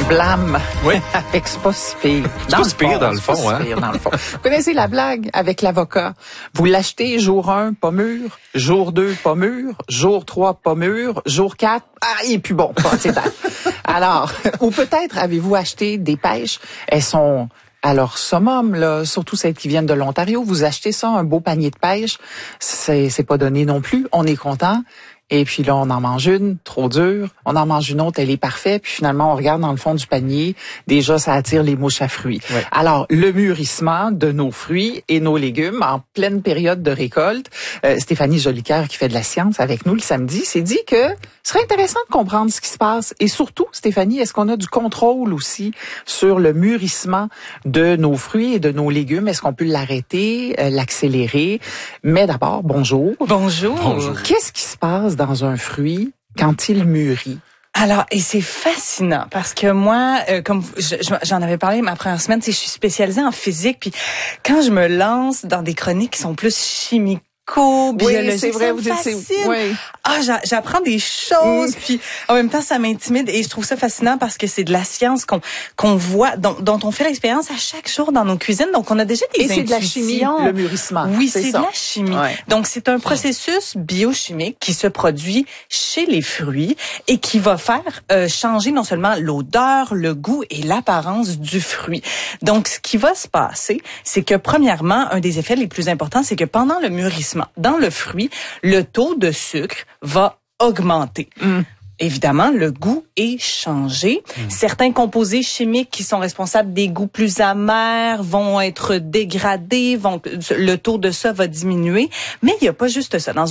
blâme. Oui. Avec c'est pas si pire. C'est pas si pire dans le fond, hein? Dans le fond. Vous connaissez la blague avec l'avocat. Vous l'achetez jour 1, pas mûr. Jour 2, pas mûr. Jour 3, pas mûr. Jour 4, il est plus bon. C'est tard. Alors, ou peut-être avez-vous acheté des pêches. Elles sont à leur summum, là, surtout celles qui viennent de l'Ontario. Vous achetez ça, un beau panier de pêche. C'est pas donné non plus. On est content. Et puis là, on en mange une, trop dure. On en mange une autre, elle est parfaite. Puis finalement, on regarde dans le fond du panier. Déjà, ça attire les mouches à fruits. Ouais. Alors, le mûrissement de nos fruits et nos légumes en pleine période de récolte. Stéphanie Jolicoeur, qui fait de la science avec nous le samedi, s'est dit que ce serait intéressant de comprendre ce qui se passe. Et surtout, Stéphanie, est-ce qu'on a du contrôle aussi sur le mûrissement de nos fruits et de nos légumes? Est-ce qu'on peut l'arrêter, l'accélérer? Mais d'abord, bonjour. Bonjour. Bonjour. Qu'est-ce qui se passe dans un fruit quand il mûrit? Alors, et c'est fascinant parce que moi, comme j'en avais parlé ma première semaine, je suis spécialisée en physique, puis quand je me lance dans des chroniques qui sont plus chimiques, biologique, oui, c'est vrai, vous fascine. Oui. J'apprends des choses, puis en même temps ça m'intimide et je trouve ça fascinant parce que c'est de la science qu'on voit, dont on fait l'expérience à chaque jour dans nos cuisines. Donc on a déjà des intuitions. Et c'est de la chimie, le mûrissement. Oui, c'est de la chimie. Ouais. Donc c'est un processus biochimique qui se produit chez les fruits et qui va faire changer non seulement l'odeur, le goût et l'apparence du fruit. Donc ce qui va se passer, c'est que premièrement, un des effets les plus importants, c'est que pendant le mûrissement dans le fruit, le taux de sucre va augmenter. Évidemment, le goût est changé. Certains composés chimiques qui sont responsables des goûts plus amers vont être dégradés, le taux de ça va diminuer. Mais il n'y a pas juste ça. Dans